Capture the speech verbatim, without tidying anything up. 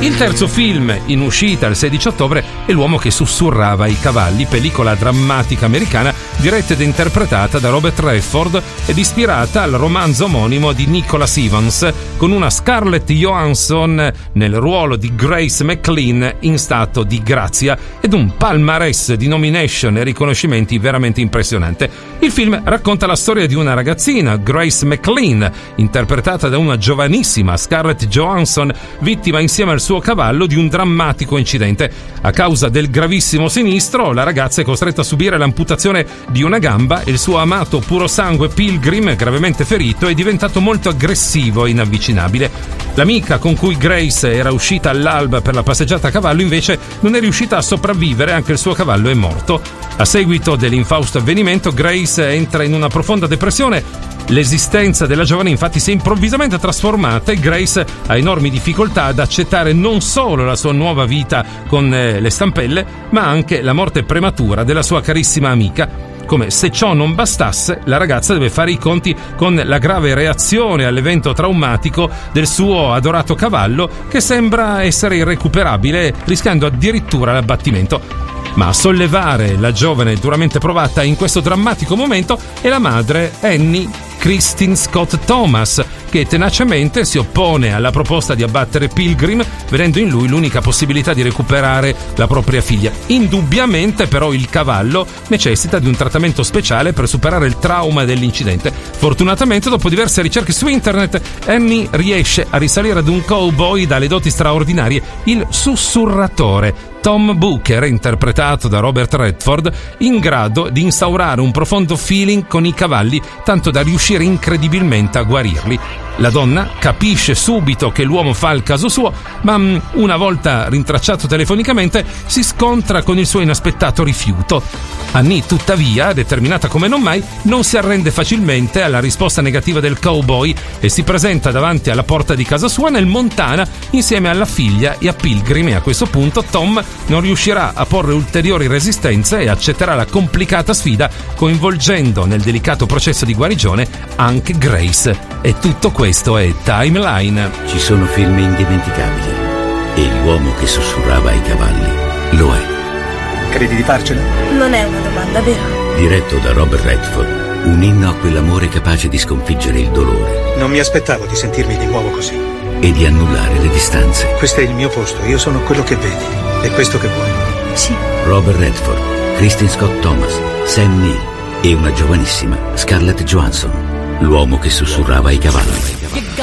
Il terzo film in uscita il sedici ottobre è L'uomo che sussurrava ai cavalli, pellicola drammatica americana diretta ed interpretata da Robert Redford ed ispirata al romanzo omonimo di Nicholas Evans, con una Scarlett Johansson nel ruolo di Grace McLean in stato di grazia ed un palmarès di nomination e riconoscimenti veramente impressionante. Il film racconta la storia di una ragazzina, Grace McLean, interpretata da una giovanissima Scarlett Johansson, vittima insieme al suo cavallo di un drammatico incidente. A causa del gravissimo sinistro, la ragazza è costretta a subire l'amputazione di una gamba e il suo amato puro sangue Pilgrim, gravemente ferito, è diventato molto aggressivo e inavvicinabile. L'amica con cui Grace era uscita all'alba per la passeggiata a cavallo invece non è riuscita a sopravvivere, anche il suo cavallo è morto. A seguito dell'infausto avvenimento, Grace entra in una profonda depressione. L'esistenza della giovane infatti si è improvvisamente trasformata e Grace ha enormi difficoltà ad accettare non solo la sua nuova vita con eh, le stampelle, ma anche la morte prematura della sua carissima amica. Come se ciò non bastasse, la ragazza deve fare i conti con la grave reazione all'evento traumatico del suo adorato cavallo, che sembra essere irrecuperabile, rischiando addirittura l'abbattimento. Ma a sollevare la giovane duramente provata in questo drammatico momento è la madre Annie Kristen Scott Thomas, che tenacemente si oppone alla proposta di abbattere Pilgrim, vedendo in lui l'unica possibilità di recuperare la propria figlia. Indubbiamente però il cavallo necessita di un trattamento speciale per superare il trauma dell'incidente. Fortunatamente, dopo diverse ricerche su internet, Annie riesce a risalire ad un cowboy dalle doti straordinarie, il sussurratore Tom Booker, interpretato da Robert Redford, in grado di instaurare un profondo feeling con i cavalli, tanto da riuscire incredibilmente a guarirli. La donna capisce subito che l'uomo fa il caso suo, ma una volta rintracciato telefonicamente si scontra con il suo inaspettato rifiuto. Annie, tuttavia, determinata come non mai, non si arrende facilmente alla risposta negativa del cowboy e si presenta davanti alla porta di casa sua nel Montana insieme alla figlia e a Pilgrim, e a questo punto Tom non riuscirà a porre ulteriori resistenze e accetterà la complicata sfida, coinvolgendo nel delicato processo di guarigione anche Grace. E tutto questo è Timeline. Ci sono film indimenticabili e l'uomo che sussurrava ai cavalli lo è. Credi di farcela? Non è una domanda, vero? Diretto da Robert Redford, un inno a quell'amore capace di sconfiggere il dolore. Non mi aspettavo di sentirmi di nuovo così. E di annullare le distanze. Questo è il mio posto, io sono quello che vedi. È questo che vuoi? Sì. Robert Redford, Kristen Scott Thomas, Sam Neill e una giovanissima Scarlett Johansson. L'uomo che sussurrava ai cavalli.